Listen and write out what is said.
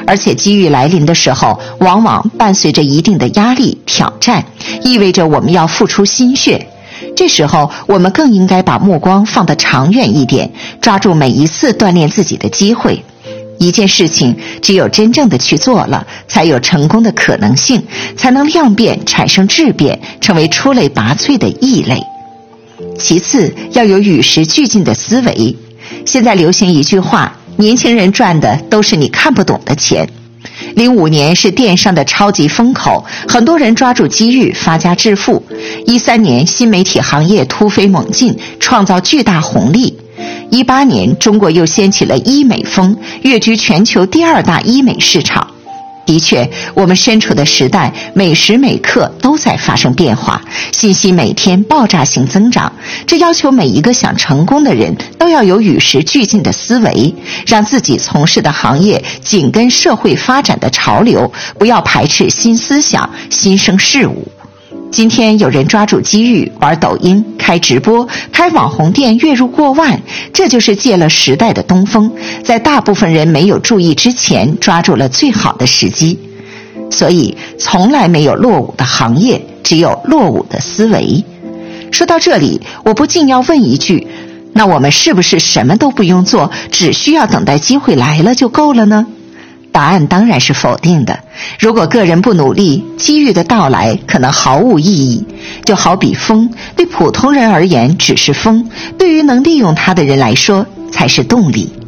而且机遇来临的时候，往往伴随着一定的压力、挑战，意味着我们要付出心血。这时候，我们更应该把目光放得长远一点，抓住每一次锻炼自己的机会。一件事情只有真正的去做了，才有成功的可能性，才能量变产生质变，成为出类拔萃的异类。其次，要有与时俱进的思维。现在流行一句话，年轻人赚的都是你看不懂的钱。05年是电商的超级风口，很多人抓住机遇发家致富。13年新媒体行业突飞猛进，创造巨大红利。18年中国又掀起了医美风，跃居全球第2大医美市场。的确，我们身处的时代每时每刻都在发生变化，信息每天爆炸性增长，这要求每一个想成功的人都要有与时俱进的思维，让自己从事的行业紧跟社会发展的潮流，不要排斥新思想、新生事物。今天有人抓住机遇，玩抖音、开直播、开网红店，月入过万，这就是借了时代的东风，在大部分人没有注意之前，抓住了最好的时机。所以，从来没有落伍的行业，只有落伍的思维。说到这里，我不禁要问一句，那我们是不是什么都不用做，只需要等待机会来了就够了呢？答案当然是否定的。如果个人不努力，机遇的到来可能毫无意义。就好比风，对普通人而言只是风，对于能利用它的人来说才是动力。